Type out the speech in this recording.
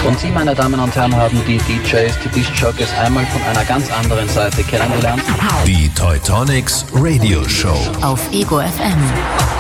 Und Sie, meine Damen und Herren, haben die DJs, die Disc-Jockeys einmal von einer ganz anderen Seite kennengelernt. Die Teutonics Radio Show auf Ego FM.